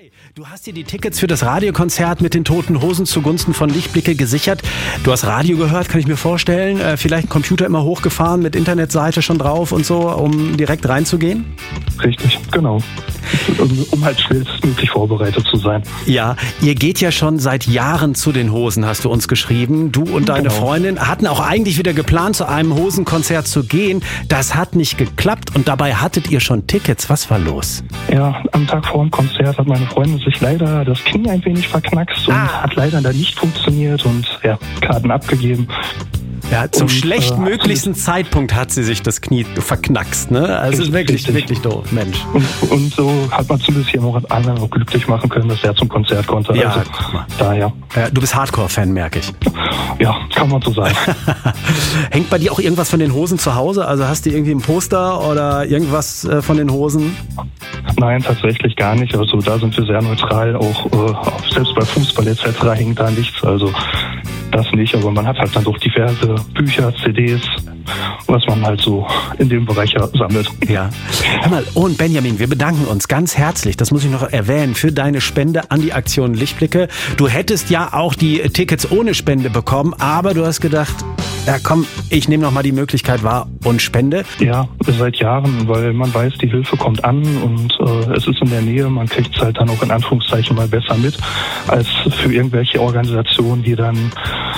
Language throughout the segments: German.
Du hast dir die Tickets für das Radiokonzert mit den Toten Hosen zugunsten von Lichtblicke gesichert. Du hast Radio gehört, kann ich mir vorstellen. Vielleicht einen Computer immer hochgefahren mit Internetseite schon drauf und so, um direkt reinzugehen? Richtig, genau. Um halt schnellstmöglich vorbereitet zu sein. Ja, ihr geht ja schon seit Jahren zu den Hosen, hast du uns geschrieben. Du und deine Freundin hatten auch eigentlich wieder geplant, zu einem Hosenkonzert zu gehen. Das hat nicht geklappt und dabei hattet ihr schon Tickets. Was war los? Ja, am Tag vor dem Konzert hat meine Freundin sich leider das Knie ein wenig verknackst und hat leider dann nicht funktioniert und Karten abgegeben. Ja, zum schlechtmöglichsten Zeitpunkt hat sie sich das Knie verknackst, ne? Also ist wirklich doof, Mensch. Und so hat man zumindest jemand anderen auch glücklich machen können, dass er zum Konzert konnte. Ja, also, daher. Ja, du bist Hardcore-Fan, merke ich. Ja, kann man so sagen. Hängt bei dir auch irgendwas von den Hosen zu Hause? Also hast du irgendwie ein Poster oder irgendwas von den Hosen? Nein, tatsächlich gar nicht. Also da sind wir sehr neutral. Auch selbst bei Fußball etc. hängt da nichts. Also das nicht, aber man hat halt dann doch diverse Bücher, CDs, was man halt so in dem Bereich sammelt. Ja. Hör mal, und Benjamin, wir bedanken uns ganz herzlich, das muss ich noch erwähnen, für deine Spende an die Aktion Lichtblicke. Du hättest ja auch die Tickets ohne Spende bekommen, aber du hast gedacht, ja komm, ich nehme noch mal die Möglichkeit wahr und spende. Ja, seit Jahren, weil man weiß, die Hilfe kommt an und es ist in der Nähe, man kriegt es halt dann auch in Anführungszeichen mal besser mit, als für irgendwelche Organisationen, die dann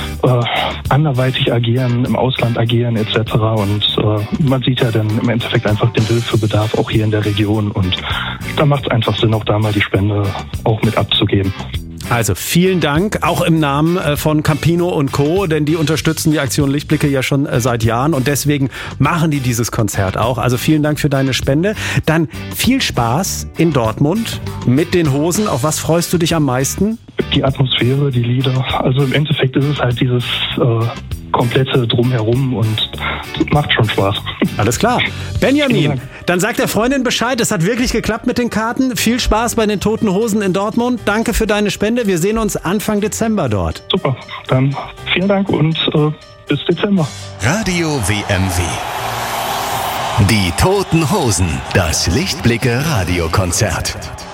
anderweitig agieren, im Ausland agieren etc. Und man sieht ja dann im Endeffekt einfach den Hilfebedarf auch hier in der Region und da macht es einfach Sinn, auch da mal die Spende auch mit abzugeben. Also vielen Dank, auch im Namen von Campino und Co., denn die unterstützen die Aktion Lichtblicke ja schon seit Jahren und deswegen machen die dieses Konzert auch. Also vielen Dank für deine Spende. Dann viel Spaß in Dortmund mit den Hosen. Auf was freust du dich am meisten? Die Atmosphäre, die Lieder. Also im Endeffekt ist es halt dieses komplette Drumherum und macht schon Spaß. Alles klar. Benjamin, dann sagt der Freundin Bescheid, es hat wirklich geklappt mit den Karten. Viel Spaß bei den Toten Hosen in Dortmund. Danke für deine Spende. Wir sehen uns Anfang Dezember dort. Super, dann vielen Dank und bis Dezember. Radio WMW. Die Toten Hosen, das Lichtblicke Radiokonzert.